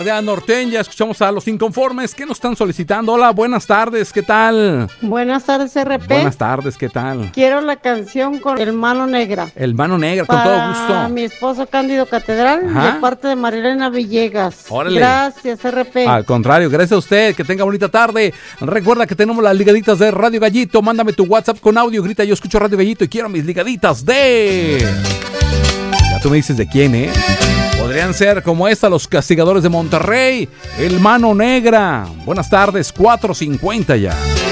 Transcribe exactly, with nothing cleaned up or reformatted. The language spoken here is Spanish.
De norteña, escuchamos a los inconformes que nos están solicitando. Hola, buenas tardes, ¿qué tal? Buenas tardes, R P. Buenas tardes, ¿qué tal? Quiero la canción con El Mano Negra. El Mano Negra, con Para todo gusto. mi esposo Cándido Catedral, Ajá. de parte de Marilena Villegas. Órale. Gracias, R P. Al contrario, gracias a usted, que tenga bonita tarde. Recuerda que tenemos las ligaditas de Radio Gallito. Mándame tu WhatsApp con audio, grita yo escucho Radio Gallito y quiero mis ligaditas de... Ya tú me dices de quién, ¿eh? Podrían ser como esta, los Castigadores de Monterrey, El Mano Negra. Buenas tardes, cuatro cincuenta ya.